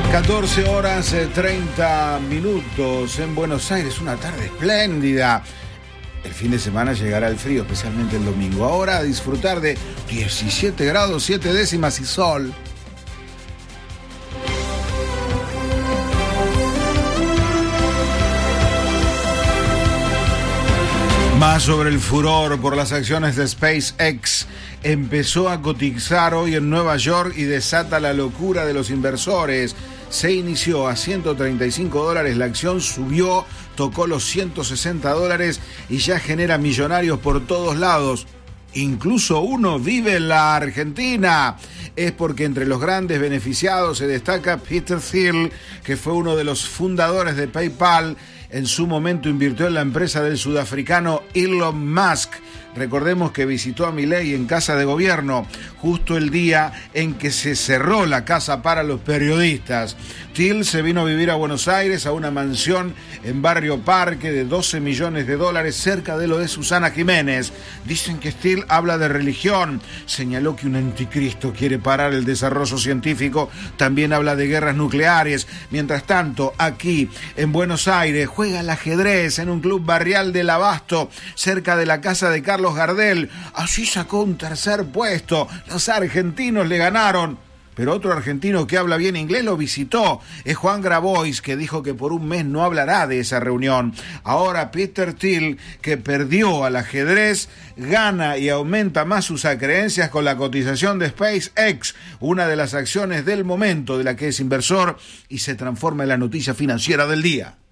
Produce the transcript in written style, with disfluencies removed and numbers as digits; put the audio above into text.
14 horas 30 minutos en Buenos Aires, una tarde espléndida. El fin de semana llegará el frío, especialmente el domingo. Ahora a disfrutar de 17 grados 7 décimas y sol. Más sobre el furor por las acciones de SpaceX. Empezó a cotizar hoy en Nueva York y desata la locura de los inversores. Se inició a $135, la acción subió, tocó los $160 y ya genera millonarios por todos lados. Incluso uno vive en la Argentina. Es porque entre los grandes beneficiados se destaca Peter Thiel, que fue uno de los fundadores de PayPal. En su momento invirtió en la empresa del sudafricano Elon Musk. Recordemos que visitó a Milei en casa de gobierno, justo el día en que se cerró la casa para los periodistas. Thiel se vino a vivir a Buenos Aires, a una mansión en Barrio Parque de $12 millones, cerca de lo de Susana Jiménez. Dicen que Thiel habla de religión, señaló que un anticristo quiere parar el desarrollo científico, también habla de guerras nucleares. Mientras tanto, aquí en Buenos Aires juega al ajedrez en un club barrial del Abasto, cerca de la casa de Carlos Gardel. Así sacó un tercer puesto. Los argentinos le ganaron. Pero otro argentino que habla bien inglés lo visitó. Es Juan Grabois, que dijo que por un mes no hablará de esa reunión. Ahora Peter Thiel, que perdió al ajedrez, gana y aumenta más sus acreencias con la cotización de SpaceX, una de las acciones del momento de la que es inversor, y se transforma en la noticia financiera del día.